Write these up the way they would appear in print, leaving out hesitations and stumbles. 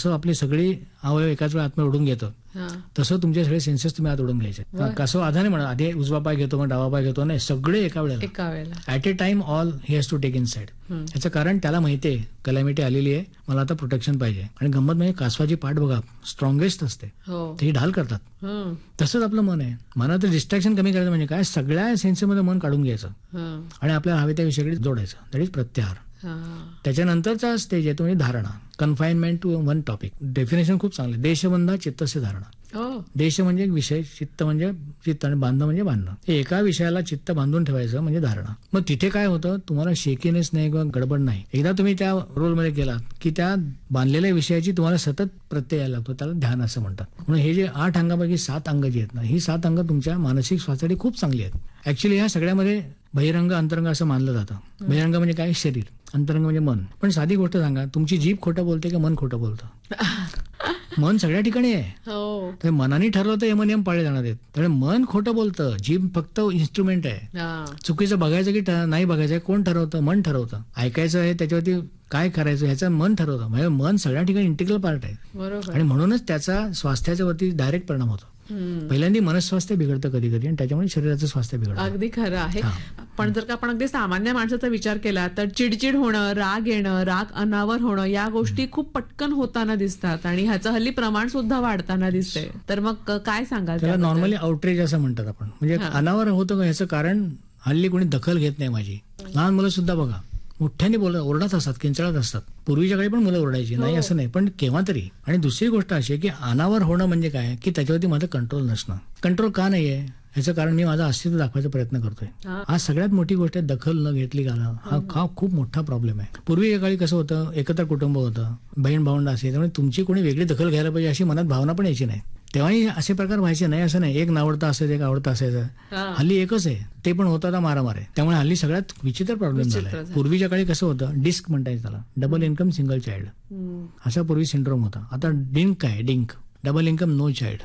कसं आपली सगळी अवयव एकाच वेळा आतमध्ये ओढून घेतं, हा. तसं तुमचे सगळे सेन्सेस तुम्ही आत ओढून घ्यायचे. कसं आधाने म्हणा, आधी उजवा पाय घेतो मग डावा पाय घेतो, नाही सगळे एका वेळेला at A time all he has to take in side. याचं कारण त्याला माहितीये कलॅमिटी आलेली आहे, मला आता प्रोटेक्शन पाहिजे. आणि गंमत म्हणजे कासवाची पाठ बघा स्ट्रॉंगेस्ट असते, ती ढाल करतात. तसंच आपलं मन आहे, मनाचं डिस्ट्रॅक्शन कमी करायचं म्हणजे काय, सगळ्या सेन्समध्ये मन काढून घ्यायचं आणि आपल्या हवे त्या विषयाकडे जोडायचं. दॅट इज प्रत्याहार. त्याच्यानंतरचा स्टेज आहे तो म्हणजे धारणा, confinement to one topic. Definition खूप चांगलं, देशबंधा चित्तस्य धारणा. देश म्हणजे एक विषय, चित्त म्हणजे चित्त आणि बांध म्हणजे बांधणं. हे एका विषयाला चित्त बांधून ठेवायचं म्हणजे धारणा. मग तिथे काय होतं, तुम्हाला शेकीनेस नाही किंवा गडबड नाही. एकदा तुम्ही त्या रोलमध्ये गेलात की त्या बांधलेल्या विषयाची तुम्हाला सतत प्रत्यय यायला लागतो, त्याला ध्यान असं म्हणतात. म्हणून हे जे 8 अंगापैकी 7 अंग जी आहेत ना, ही 7 अंग तुमच्या मानसिक स्वास्थ्यासाठी खूप चांगली आहेत. ऍक्च्युली ह्या सगळ्यामध्ये बहिरंग अंतरंग असं मानलं जातं. बहिरंग म्हणजे काय, शरीर. अंतरंग म्हणजे मन. पण साधी गोष्ट सांगा, तुमची जीभ खोटं बोलते का मन खोटं बोलतं? मन सगळ्या ठिकाणी आहे. तर मनाने ठरवलं तर यमनियम पाळले जाणार आहेत. त्यामुळे मन खोटं बोलतं, जीभ फक्त इन्स्ट्रुमेंट आहे. चुकीचं बघायचं की नाही बघायचं कोण ठरवतं? मन ठरवतं. ऐकायचं आहे त्याच्यावरती काय करायचं ह्याचं मन ठरवतं. म्हणजे मन सगळ्या ठिकाणी इंटिग्रल पार्ट आहे आणि म्हणूनच त्याचा स्वास्थ्याच्या वरती डायरेक्ट परिणाम होतो. पहिल्यांदा मनस्वास्थ्य बिघडतं कधी कधी आणि त्याच्यामुळे शरीराचं स्वास्थ्य बिघडतं. अगदी खरं आहे. पण जर का आपण अगदी सामान्य माणसाचा विचार केला तर चिडचिड होणं, राग येणं, राग अनावर होणं या गोष्टी खूप पटकन होताना दिसतात आणि ह्याचं हल्ली प्रमाण सुद्धा वाढताना दिसतंय. तर मग काय सांगाल? त्याला नॉर्मली आउटरेज असं म्हणतात आपण. म्हणजे अनावर होतं का ह्याचं कारण हल्ली कोणी दखल घेत नाही माझी. लहान मुलं सुद्धा बघा मोठ्याने ओरडत असतात, किंचाळत असतात. पूर्वीच्या काळी पण मुलं ओरडायची, नाही असं नाही, पण केव्हा तरी. आणि दुसरी गोष्ट अशी आहे की अनावर होणं म्हणजे काय, की त्याच्यावरती माझं कंट्रोल नसणं. कंट्रोल का नाहीये ह्याचं कारण मी माझं अस्तित्व दाखवायचा प्रयत्न करतोय. हा सगळ्यात मोठी गोष्ट आहे, दखल न घेतली घालणं. हा खूप मोठा प्रॉब्लेम आहे. पूर्वीच्या काळी कसं होतं, एकत्र कुटुंब होतं, बहीण भावंड असे, त्यामुळे तुमची कोणी वेगळी दखल घ्यायला पाहिजे अशी मनात भावना पण यायची नाही. तेव्हाही असे प्रकार व्हायचे नाही, असं नाही एक नावडता असायचं एक आवडता असायचं. हल्ली एकच आहे, ते पण होतं आता मारामार आहे. त्यामुळे हल्ली सगळ्यात विचित्र प्रॉब्लेम झाला. पूर्वीच्या काळी कसं होतं, डिस्क म्हणता त्याला, डबल इन्कम सिंगल चाइल्ड, असा पूर्वी सिंड्रोम होता. आता डिंक आहे, डिंक डबल इन्कम नो चाइल्ड.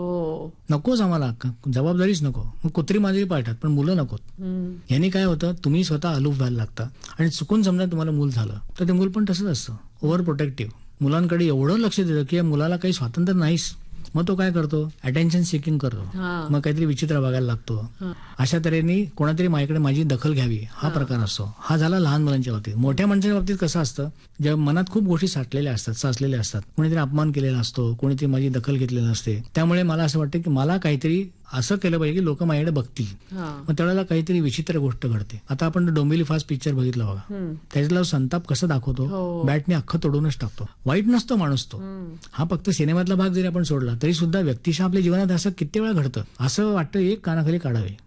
नकोच आम्हाला, जबाबदारीच नको. मग कुत्री मांजरी पाळतात पण मुलं नकोत. यांनी काय होतं, तुम्ही स्वतः अलूफ व्हायला लागता आणि चुकून समजा तुम्हाला मूल झालं तर ते मूल पण तसंच असतं, ओव्हर प्रोटेक्टिव्ह. मुलांकडे एवढं लक्ष देतं की मुलाला काही स्वातंत्र्य नाहीच. मग तो काय करतो, अटेन्शन सिकिंग करतो, मग काहीतरी विचित्र बघायला लागतो. अशा तऱ्हेने कोणातरी माझ्याकडे माझी दखल घ्यावी हा प्रकार असतो. हा झाला लहान मुलांच्या बाबतीत. मोठ्या माणसाच्या बाबतीत कसं असतं, जेव्हा मनात खूप गोष्टी साठलेल्या असतात, साचलेल्या असतात, कोणीतरी अपमान केलेला असतो, कोणीतरी माझी दखल घेतलेली असते. त्यामुळे मला असं वाटतं की मला काहीतरी असं केलं पाहिजे की लोक माझ्याकडे बघतील. मग त्यावेळेला काहीतरी विचित्र गोष्ट घडते. आता आपण डोंबिवली फास्ट पिक्चर बघितलं बघा, त्याच्यातला संताप कसं दाखवतो, बॅटने अख्खं तोडूनच टाकतो. वाईट नसतो माणूस तो. हा फक्त सिनेमातला भाग जरी आपण सोडला तरी सुद्धा व्यक्तिशः आपल्या जीवनात असं किती वेळा घडतं. असं वाटतं एक कानाखाली काढावे.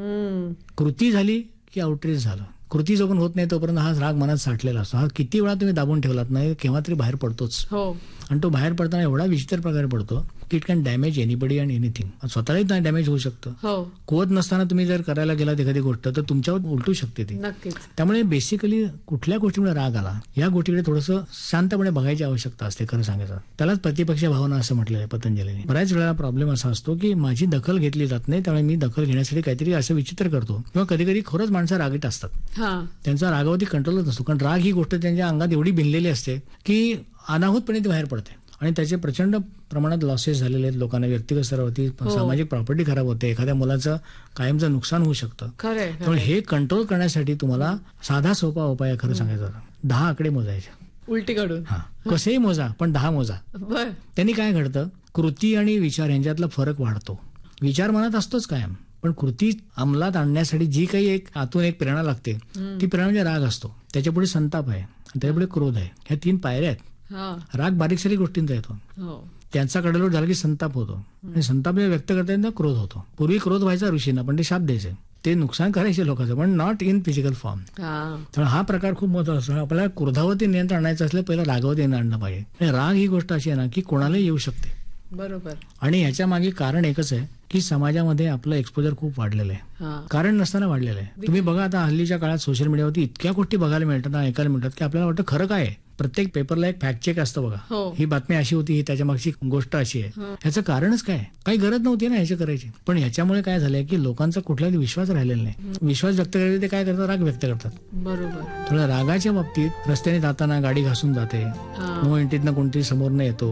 कृती झाली की आउटरीच झालं. कृती जोपर्यंत होत नाही तोपर्यंत हा राग मनात साठलेला असतो. हा किती वेळा तुम्ही दाबून ठेवलात नाही केव्हा तरी बाहेर पडतोच. आणि तो बाहेर पडताना एवढा विचित्र प्रकारे पडतो की it can damage anybody and anything. स्वतःलाही डॅमेज होऊ शकतं. कुवत नसताना तुम्ही जर करायला गेलात एखादी गोष्ट तर तुमच्यावर उलटू शकते ती. त्यामुळे बेसिकली कुठल्या गोष्टीमुळे राग आला या गोष्टीकडे थोडंसं शांतपणे बघायची आवश्यकता असते. खरं सांगायचं त्यालाच प्रतिपक्ष भावना असं म्हटलेलं आहे पतंजलीने. बऱ्याच वेळेला प्रॉब्लेम असा असतो की माझी दखल घेतली जात नाही, त्यामुळे मी दखल घेण्यासाठी काहीतरी असं विचित्र करतो. किंवा कधी कधी खरंच माणसं रागीट असतात, त्यांचा रागावरती कंट्रोलच नसतो. कारण राग ही गोष्ट त्यांच्या अंगात एवढी भिनलेली असते की अनाहूतपणे ती बाहेर पडते आणि त्याचे प्रचंड प्रमाणात लॉसेस झालेले आहेत लोकांना. व्यक्तिगत स्तरावरती सामाजिक प्रॉपर्टी खराब होते, एखाद्या मुलाचं कायमचं नुकसान होऊ शकतं. त्यामुळे हे कंट्रोल करण्यासाठी तुम्हाला साधा सोपा उपाय आहे. खरं सांगायचं 10 आकडे मोजायचे उलटीकडून. कसेही मोजा पण 10 मोजा. त्यांनी काय घडतं, कृती आणि विचार यांच्यातला फरक वाढतो. विचार मनात असतोच कायम, पण कृती अंमलात आणण्यासाठी जी काही एक आतून एक प्रेरणा लागते ती प्रेरणा म्हणजे राग असतो. त्याच्यापुढे संताप आहे, त्याच्यापुढे क्रोध आहे. ह्या 3 पायऱ्या आहेत. राग बारीक सारीक गोष्टींचा येतो, त्यांचा कडलोट झाला की संताप होतो आणि संताप व्यक्त करता येईल क्रोध होतो. पूर्वी क्रोध व्हायचा ऋषींना पण ते शाप द्यायचे, ते नुकसान करायचे लोकांचं, पण नॉट इन फिजिकल फॉर्म. तर हा प्रकार खूप महत्त्वाचा असतो. आपल्याला क्रोधावरती नियंत्रण आणायचं असलं पहिला रागावरती नियंत्रण आणलं पाहिजे. राग ही गोष्ट अशी आहे ना की कोणालाही येऊ शकते. बरोबर. आणि ह्याच्या मागे कारण एकच आहे की समाजामध्ये आपलं एक्सपोजर खूप वाढलेलं आहे, कारण नसताना वाढलेलं आहे. तुम्ही बघा आता हल्लीच्या काळात सोशल मीडियावरती इतक्या गोष्टी बघायला मिळतात, ऐकायला मिळतात की आपल्याला वाटतं खरं काय आहे. प्रत्येक पेपरला एक फॅक्ट चेक असतं बघा, ही बातमी अशी होती, ही त्याच्या मागची गोष्ट अशी आहे. ह्याचं कारणच काय, काही गरज नव्हती ना ह्याची करायची. पण ह्याच्यामुळे काय झालंय की लोकांचा कुठलाही विश्वास राहिलेला नाही. विश्वास व्यक्त करायचे ते काय करतात, राग व्यक्त करतात. बरोबर. थोडं रागाच्या बाबतीत रस्त्याने जाताना गाडी घासून जाते, नो एंट्रीतनं कोणतरी समोर न येतो,